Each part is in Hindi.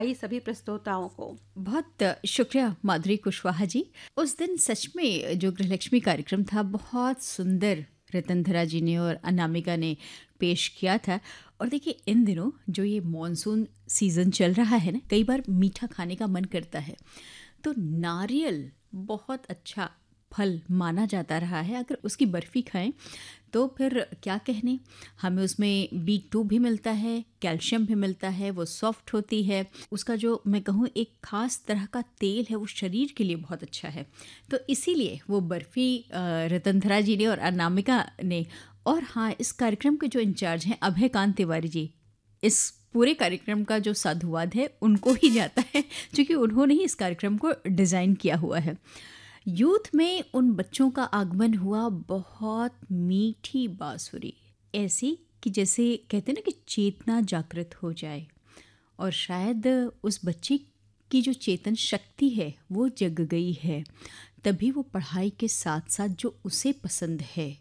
सभी प्रस्तोताओं को। बहुत शुक्रिया माधुरी कुशवाहा जी। उस दिन सच में जो गृहलक्ष्मी कार्यक्रम था बहुत सुंदर रतनधरा जी ने और अनामिका ने पेश किया था। और देखिए इन दिनों जो ये मॉनसून सीज़न चल रहा है ना, कई बार मीठा खाने का मन करता है, तो नारियल बहुत अच्छा फल माना जाता रहा है। अगर उसकी बर्फ़ी खाएं तो फिर क्या कहने, हमें उसमें B2 भी मिलता है, कैल्शियम भी मिलता है, वो सॉफ्ट होती है, उसका जो मैं कहूँ एक ख़ास तरह का तेल है वो शरीर के लिए बहुत अच्छा है। तो इसीलिए वो बर्फ़ी रतनधरा जी ने और अनामिका ने, और हाँ, इस कार्यक्रम के जो इंचार्ज हैं अभय कांत तिवारी जी, इस पूरे कार्यक्रम का जो साधुवाद है उनको ही जाता है, क्योंकि उन्होंने ही इस कार्यक्रम को डिज़ाइन किया हुआ है। यूथ में उन बच्चों का आगमन हुआ, बहुत मीठी बांसुरी, ऐसी कि जैसे कहते हैं ना कि चेतना जागृत हो जाए, और शायद उस बच्चे की जो चेतन शक्ति है वो जग गई है, तभी वो पढ़ाई के साथ साथ जो उसे पसंद है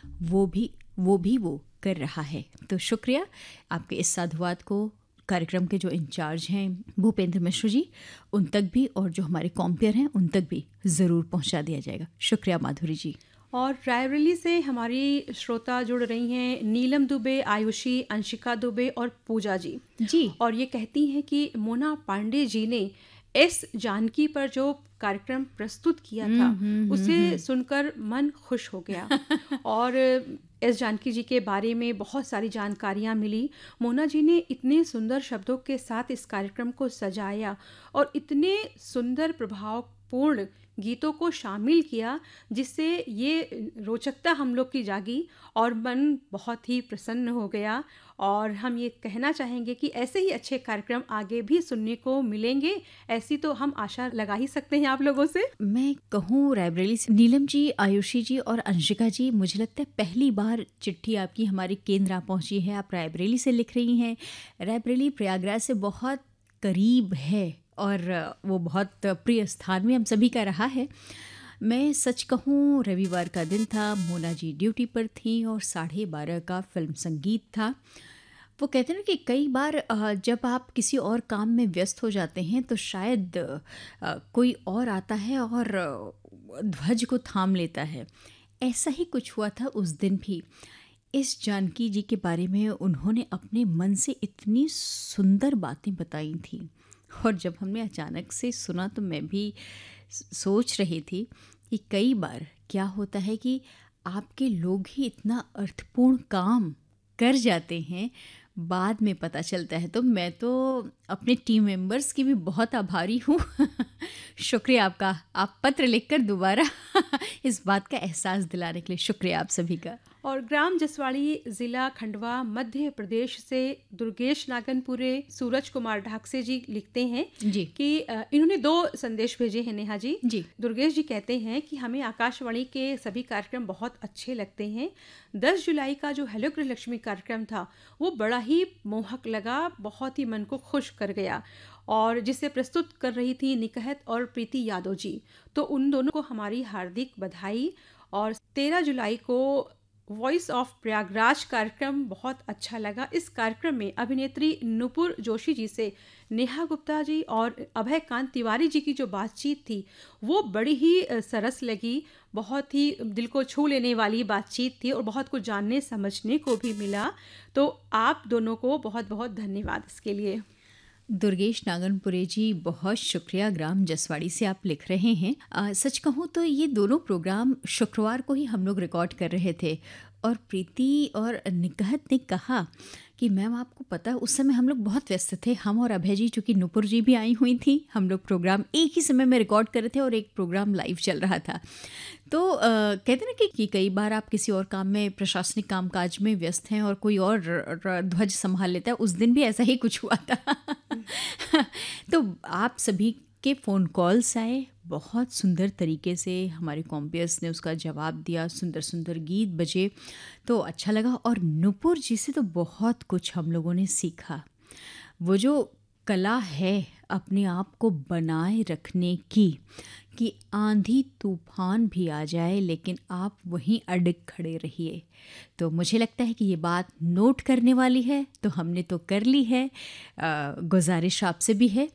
वो कर रहा है। तो शुक्रिया आपके इस साधुवाद को कार्यक्रम के जो इंचार्ज हैं भूपेंद्र मिश्र जी, उन तक भी, और जो हमारे कॉम्पियर हैं उन तक भी ज़रूर पहुंचा दिया जाएगा। शुक्रिया माधुरी जी। और रायबरेली से हमारी श्रोता जुड़ रही हैं नीलम दुबे, आयुषी, अंशिका दुबे और पूजा जी। जी। और ये कहती हैं कि मोना पांडे जी ने एस जानकी पर जो कार्यक्रम प्रस्तुत किया था उसे सुनकर मन खुश हो गया। और एस जानकी जी के बारे में बहुत सारी जानकारियाँ मिली। मोना जी ने इतने सुंदर शब्दों के साथ इस कार्यक्रम को सजाया और इतने सुंदर प्रभावपूर्ण गीतों को शामिल किया, जिससे ये रोचकता हम लोग की जागी और मन बहुत ही प्रसन्न हो गया। और हम ये कहना चाहेंगे कि ऐसे ही अच्छे कार्यक्रम आगे भी सुनने को मिलेंगे, ऐसी तो हम आशा लगा ही सकते हैं आप लोगों से। मैं कहूँ रायबरेली से नीलम जी, आयुषी जी और अंशिका जी, मुझे लगता है पहली बार चिट्ठी आपकी हमारे केंद्र आ पहुँची है। आप रायबरेली से लिख रही हैं। रायबरेली प्रयागराज से बहुत करीब है और वो बहुत प्रिय स्थान में हम सभी का रहा है। मैं सच कहूँ, रविवार का दिन था, मोना जी ड्यूटी पर थी और 12:30 का फिल्म संगीत था। वो कहते हैं ना कि कई बार जब आप किसी और काम में व्यस्त हो जाते हैं तो शायद कोई और आता है और ध्वज को थाम लेता है। ऐसा ही कुछ हुआ था उस दिन भी। इस जानकी जी के बारे में उन्होंने अपने मन से इतनी सुंदर बातें बताई थी, और जब हमने अचानक से सुना तो मैं भी सोच रही थी कि कई बार क्या होता है कि आपके लोग ही इतना अर्थपूर्ण काम कर जाते हैं, बाद में पता चलता है। तो मैं तो अपने टीम मेंबर्स की भी बहुत आभारी हूँ। शुक्रिया आपका, आप पत्र लिखकर दोबारा इस बात का एहसास दिलाने के लिए शुक्रिया आप सभी का। और ग्राम जसवाड़ी, जिला खंडवा, मध्य प्रदेश से दुर्गेश नागनपुरे सूरज कुमार ढाकसे जी लिखते हैं जी। कि इन्होंने 2 संदेश भेजे हैं नेहा जी। जी। दुर्गेश जी कहते हैं कि हमें आकाशवाणी के सभी कार्यक्रम बहुत अच्छे लगते हैं। 10 जुलाई का जो हेलो गृहलक्ष्मी कार्यक्रम था वो बड़ा ही मोहक लगा, बहुत ही मन को खुश कर गया, और जिसे प्रस्तुत कर रही थी निकहत और प्रीति यादव जी। तो उन दोनों को हमारी हार्दिक बधाई। और 13 जुलाई को वॉइस ऑफ प्रयागराज कार्यक्रम बहुत अच्छा लगा। इस कार्यक्रम में अभिनेत्री नुपुर जोशी जी से नेहा गुप्ता जी और अभय कांत तिवारी जी की जो बातचीत थी वो बड़ी ही सरस लगी, बहुत ही दिल को छू लेने वाली बातचीत थी और बहुत कुछ जानने समझने को भी मिला। तो आप दोनों को बहुत बहुत धन्यवाद इसके लिए। दुर्गेश नागनपुरे जी, बहुत शुक्रिया। ग्राम जसवाड़ी से आप लिख रहे हैं। सच कहूँ तो ये दोनों प्रोग्राम शुक्रवार को ही हम लोग रिकॉर्ड कर रहे थे, और प्रीति और निकहत ने कहा कि मैम आपको पता है उस समय हम लोग बहुत व्यस्त थे, हम और अभय जी, चूँकि नुपुर जी भी आई हुई थी, हम लोग प्रोग्राम एक ही समय में रिकॉर्ड कर रहे थे और एक प्रोग्राम लाइव चल रहा था। तो कहते ना कि कई बार आप किसी और काम में, प्रशासनिक कामकाज में व्यस्त हैं और कोई और ध्वज संभाल लेता है। उस दिन भी ऐसा ही कुछ हुआ था। तो आप सभी के फ़ोन कॉल्स आए, बहुत सुंदर तरीके से हमारे कॉम्पियर्स ने उसका जवाब दिया, सुंदर सुंदर गीत बजे, तो अच्छा लगा। और नुपुर जी से तो बहुत कुछ हम लोगों ने सीखा। वो जो कला है अपने आप को बनाए रखने की, कि आंधी तूफान भी आ जाए लेकिन आप वहीं अड़ग खड़े रहिए, तो मुझे लगता है कि ये बात नोट करने वाली है। तो हमने तो कर ली है, गुजारिश आपसे भी है